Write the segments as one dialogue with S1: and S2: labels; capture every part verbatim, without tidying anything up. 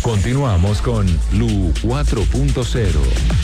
S1: Continuamos con Blue cuatro punto cero.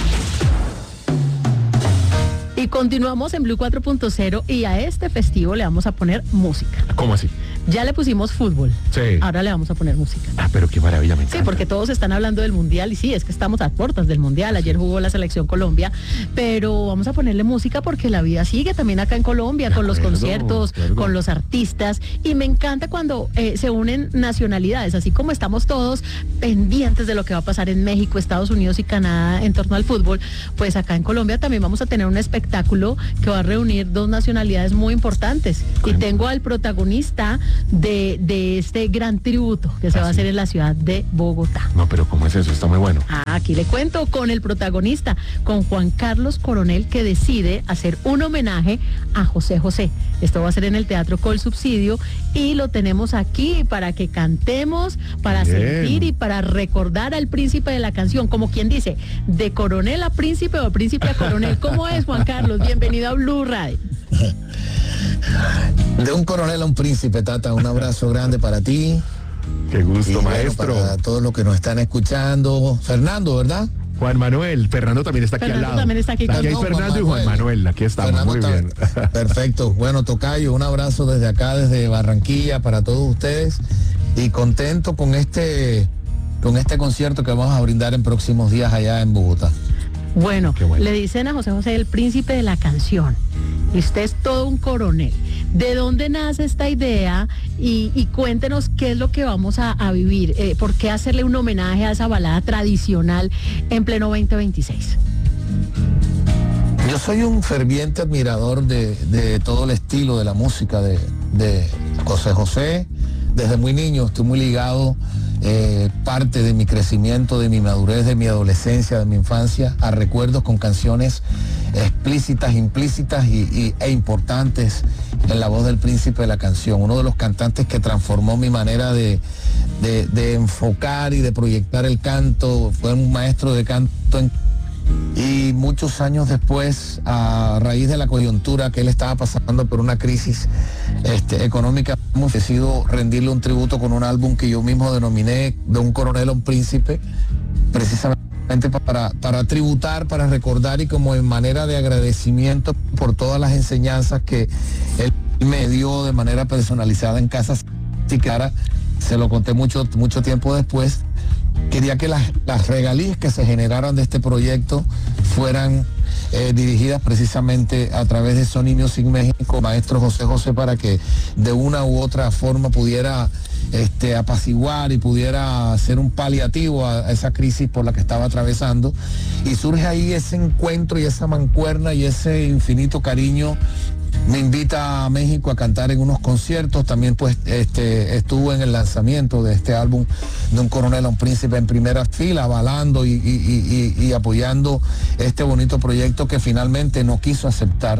S2: Y continuamos en Blue cuatro punto cero y a este festivo le vamos a poner música.
S1: ¿Cómo así?
S2: Ya le pusimos fútbol.
S1: Sí.
S2: Ahora le vamos a poner música.
S1: Ah, pero qué maravilla, me encanta.
S2: Sí, porque todos están hablando del Mundial y sí, es que estamos a puertas del Mundial. Ayer jugó la Selección Colombia, pero vamos a ponerle música porque la vida sigue también acá en Colombia,
S1: De
S2: con
S1: acuerdo,
S2: los conciertos,
S1: de acuerdo.
S2: con los artistas. Y me encanta cuando eh, se unen nacionalidades, así como estamos todos pendientes de lo que va a pasar en México, Estados Unidos y Canadá en torno al fútbol, pues acá en Colombia también vamos a tener un espectáculo que va a reunir dos nacionalidades muy importantes. Y tengo al protagonista de, de este gran tributo que se
S1: ¿Ah,
S2: va a
S1: sí?
S2: hacer en la ciudad de Bogotá.
S1: No, pero ¿cómo es eso? Está muy bueno.
S2: Ah, aquí le cuento con el protagonista, con Juan Carlos Coronel, que decide hacer un homenaje a José José. Esto va a ser en el Teatro Colsubsidio y lo tenemos aquí para que cantemos, para
S1: Bien.
S2: sentir y para recordar al príncipe de la canción. Como quien dice, de coronel a príncipe o príncipe a coronel. ¿Cómo es, Juan Carlos? Bienvenido a Blue Radio.
S3: De un coronel a un príncipe, Tata, un abrazo grande para ti.
S1: Qué gusto,
S3: Y bueno,
S1: maestro.
S3: para todos los que nos están escuchando. Fernando, ¿verdad?
S1: Juan Manuel, Fernando también está aquí
S2: Fernando
S1: al lado.
S2: también está aquí con
S1: Aquí hay
S3: nosotros.
S1: Fernando y Juan Manuel, aquí estamos,
S3: Fernando
S1: muy
S3: está-
S1: bien.
S3: Perfecto. Bueno, tocayo, un abrazo desde acá, desde Barranquilla, para todos ustedes. Y contento con este, con este concierto que vamos a brindar en próximos días allá en Bogotá.
S2: Bueno,
S1: Qué bueno.
S2: le dicen a José José el príncipe de la canción. Y usted es todo un coronel. ¿De dónde nace esta idea? Y, y cuéntenos qué es lo que vamos a, a vivir. Eh, ¿Por qué hacerle un homenaje a esa balada tradicional en pleno veinte veintiséis?
S3: Yo soy un ferviente admirador de, de todo el estilo de la música de, de José José. Desde muy niño estoy muy ligado, eh, parte de mi crecimiento, de mi madurez, de mi adolescencia, de mi infancia, a recuerdos con canciones explícitas, implícitas y, y- e importantes en la voz del príncipe de la canción. Uno de los cantantes que transformó mi manera de, de- de enfocar y de proyectar el canto. Fue un maestro de canto en y muchos años después, a raíz de la coyuntura que él estaba pasando por una crisis este, económica, hemos decidido rendirle un tributo con un álbum que yo mismo denominé De un coronel a un príncipe, precisamente para, para tributar, para recordar y como en manera de agradecimiento por todas las enseñanzas que él me dio de manera personalizada en casa. Sí, Clara, se lo conté mucho, mucho tiempo después. Quería que las, las regalías que se generaran de este proyecto fueran eh, dirigidas precisamente a través de Sony Music México, maestro José José, para que de una u otra forma pudiera este, apaciguar y pudiera ser un paliativo a, a esa crisis por la que estaba atravesando. Y surge ahí ese encuentro y esa mancuerna y ese infinito cariño. Me invita a México a cantar en unos conciertos. También pues este, estuvo en el lanzamiento de este álbum De un coronel a un príncipe en primera fila, avalando y, y- y- y- y apoyando este bonito proyecto que finalmente no quiso aceptar.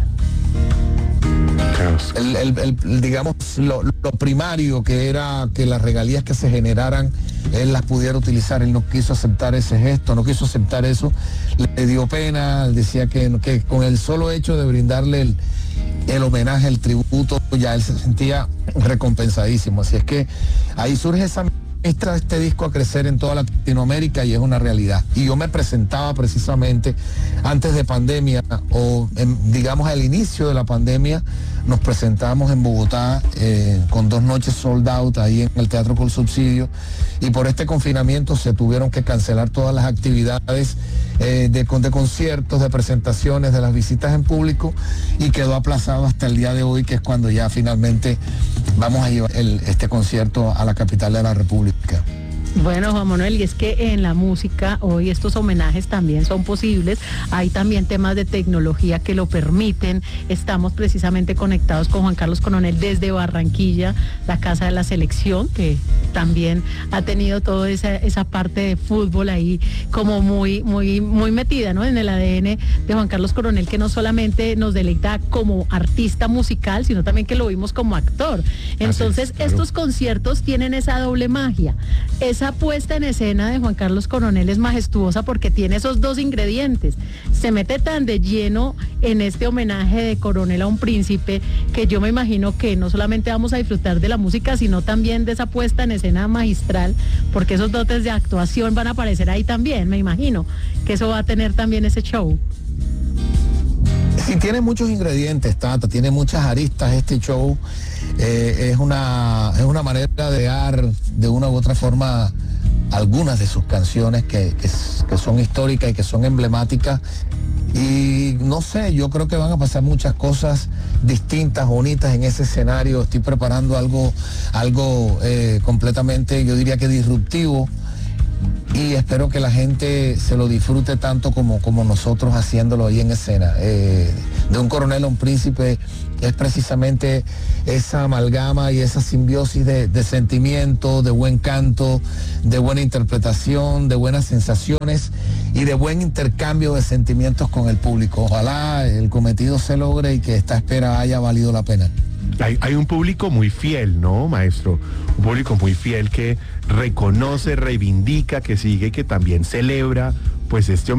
S3: El, el- el- digamos, lo, lo primario que era que las regalías que se generaran, él las pudiera utilizar. Él no quiso aceptar ese gesto, no quiso aceptar eso. Le dio pena, decía que, que con el solo hecho de brindarle el, el homenaje, el tributo, ya él se sentía recompensadísimo. Así es que ahí surge esa esta, este disco a crecer en toda Latinoamérica y es una realidad. Y yo me presentaba precisamente antes de pandemia o en, digamos al inicio de la pandemia, nos presentamos en Bogotá eh, con dos noches sold out ahí en el Teatro Colsubsidio y por este confinamiento se tuvieron que cancelar todas las actividades eh, de, de conciertos, de presentaciones, de las visitas en público y quedó aplazado hasta el día de hoy, que es cuando ya finalmente vamos a llevar el, este concierto a la capital de la República.
S2: Bueno, Juan Manuel, y es que en la música hoy estos homenajes también son posibles. Hay también temas de tecnología que lo permiten. Estamos precisamente conectados con Juan Carlos Coronel desde Barranquilla, la casa de la selección, que también ha tenido toda esa, esa parte de fútbol ahí como muy, muy, muy metida, ¿no? En el A D N de Juan Carlos Coronel, que no solamente nos deleita como artista musical, sino también que lo vimos como actor. Entonces,
S1: claro.
S2: estos conciertos tienen esa doble magia. Esa puesta en escena de Juan Carlos Coronel es majestuosa porque tiene esos dos ingredientes. Se mete tan de lleno en este homenaje de coronel a un príncipe que yo me imagino que no solamente vamos a disfrutar de la música, sino también de esa puesta en escena escena magistral, porque esos dotes de actuación van a aparecer ahí también, me imagino, que eso va a tener también ese show.
S3: Sí, tiene muchos ingredientes, Tata, tiene muchas aristas este show. Eh, es, una, es una manera de crear de una u otra forma algunas de sus canciones que, que, que son históricas y que son emblemáticas. Y no sé, yo creo que van a pasar muchas cosas distintas, bonitas en ese escenario. Estoy preparando algo, algo eh, completamente, yo diría que disruptivo. Y espero que la gente se lo disfrute tanto como, como nosotros haciéndolo ahí en escena. Eh, de un coronel a un príncipe es precisamente esa amalgama y esa simbiosis de, de sentimiento, de buen canto, de buena interpretación, de buenas sensaciones y de buen intercambio de sentimientos con el público. Ojalá el cometido se logre y que esta espera haya valido la pena.
S4: Hay, hay un público muy fiel, ¿no, maestro? Un público muy fiel que reconoce, reivindica, que sigue y que también celebra, pues, este